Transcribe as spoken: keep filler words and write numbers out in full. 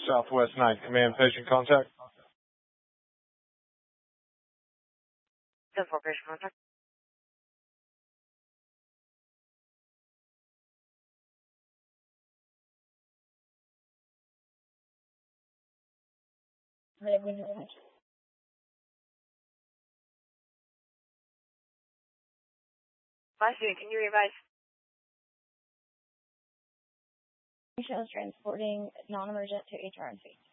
Southwest nine Command, patient contact. ten four, patient contact. Five student, can you revise? Patient was transporting non-emergent to H R N C.